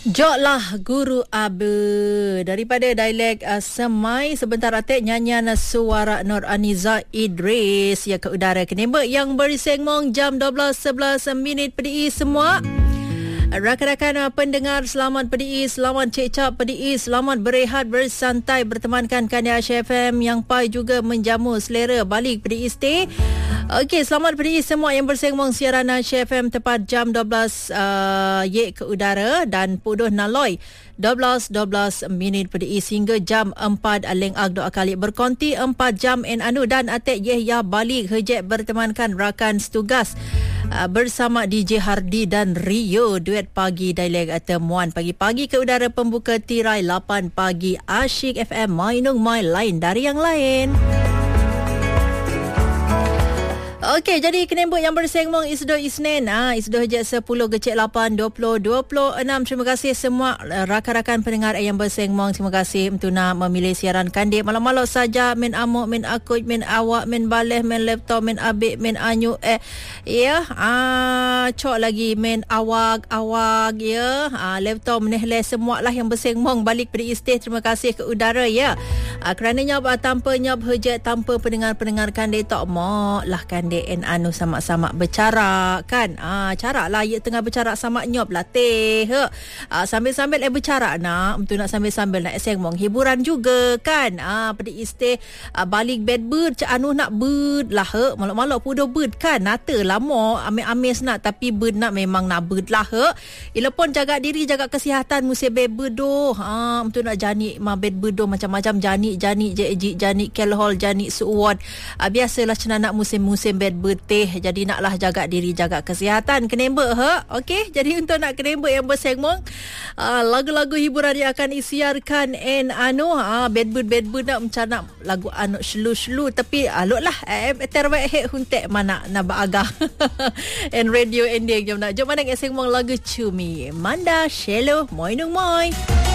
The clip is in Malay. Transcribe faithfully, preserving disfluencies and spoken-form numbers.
Joklah Guru Abe daripada dialek uh, Semai. Sebentar atik nyanyian suara Nur Aniza Idris ya ke udara Kenembek yang bersengmong jam dua belas sebelas minit P D I semua. Rakan-rakan uh, pendengar, selamat P D I, selamat cek-cak P D I, selamat berehat bersantai bertemankan Kandia Asia F M yang pai juga menjamu selera balik P D I stay. Okey, selamat P D I semua yang bersengmong siaran Asia F M tepat jam dua belas uh, ye ke udara dan puduh naloi dua belas dua belas minit P D I sehingga jam empat leng ag doa kali berkonti empat jam en anu dan atek ye ya balik hejek bertemankan rakan setugas uh, bersama D J Hardi dan Rio duet pagi dialek temuan pagi-pagi ke udara pembuka tirai lapan pagi Asyik F M mainung mai lain dari yang lain. Okey, jadi Kenembek yang bersengmong Isdo Isnin, ah Isdo hejak sepuluh gecek lapan dua puluh dua puluh enam. Terima kasih semua rakan-rakan pendengar yang bersengmong. Terima kasih untuk nak memilih siaran Kandik malam-malam saja. Min amuk, min akut, min awak, min baleh, min laptop, min abik, min anyu eh ya, ah cok lagi min awak, awak ya. Ah laptop menehle semua lah yang bersengmong balik P D I stay. Terima kasih ke udara ya. Ah, kerana nyop ah, tanpa nyop hejek tanpa pendengar-pendengar Kandik tak mak lah Kandik en anu sama-sama bercara kan. Ah cara lah ye tengah bercara sama nyop lah teh. Ah sambil-sambil eh bercara nak, untuk nak sambil-sambil nak sengmong hiburan juga kan. Ah P D I stay ah, balik bed bird cak anu nak bird lah he. Malak-malak pudo bird kan. Nata lama amis-amis nak tapi bird nak memang nak bird lah he. Ila pun jaga diri, jaga kesihatan musim bed bird doh. Ah untuk nak jani ma bed bird doh macam-macam jani jani jejik jani kelhol jani suwon. Ah biasalah cenanak musim-musim bed berteh, jadi naklah jaga diri, jaga kesihatan Kenembek ha. Okey, jadi untuk nak Kenembek yang bersengmong uh, lagu-lagu hiburan yang akan disiarkan en anu ah uh, bedbud bedbud nak macam nak lagu anu selu-selu tapi alok lah eh terbaik hek huntek mana nak baagah en radio ending jom nak jom mana sengmong lagu cumi Manda Shelo Moinung Moi.